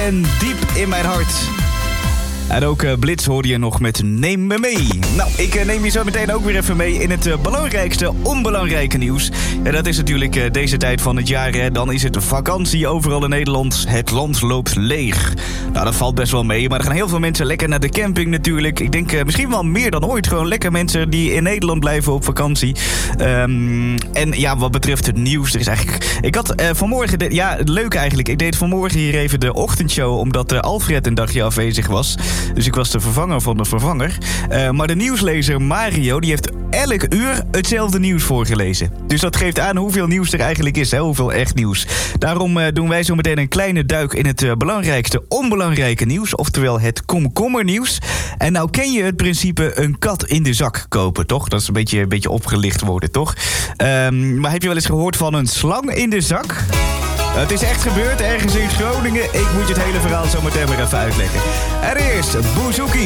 en diep in mijn hart. En ook Blitz hoorde je nog met Neem me mee. Nou, ik neem je zo meteen ook weer even mee in het belangrijkste onbelangrijke nieuws. En dat is natuurlijk deze tijd van het jaar. Hè. Dan is het vakantie overal in Nederland. Het land loopt leeg. Nou, dat valt best wel mee. Maar er gaan heel veel mensen lekker naar de camping natuurlijk. Ik denk misschien wel meer dan ooit. Gewoon lekker mensen die in Nederland blijven op vakantie. En ja, wat betreft het nieuws. Er is eigenlijk... Ik had vanmorgen... leuk eigenlijk. Ik deed vanmorgen hier even de ochtendshow. Omdat Alfred een dagje afwezig was. Dus ik was de vervanger van de vervanger. Maar de nieuwslezer Mario, die heeft elk uur hetzelfde nieuws voorgelezen. Dus dat geeft aan hoeveel nieuws er eigenlijk is. Hè? Hoeveel echt nieuws. Daarom doen wij zo meteen een kleine duik in het belangrijkste onbelangrijke nieuws. Oftewel het komkommernieuws. En nou ken je het principe een kat in de zak kopen, toch? Dat is een beetje opgelicht worden, toch? Maar heb je wel eens gehoord van een slang in de zak? Het is echt gebeurd ergens in Groningen. Ik moet je het hele verhaal zo meteen maar even uitleggen. En eerst Bouzouki.